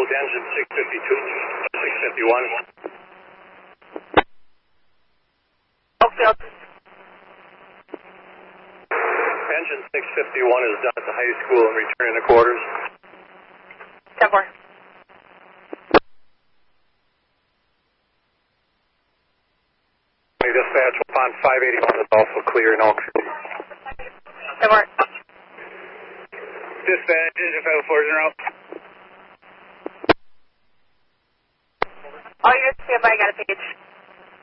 engine 651. Oakfield. Engine 651 is done at the high school and returning to quarters. 10-4. Dispatch upon 581 is also clear in Oakfield. 10-4. Dispatch, engine 504 is en route. All units, stand by, got a page.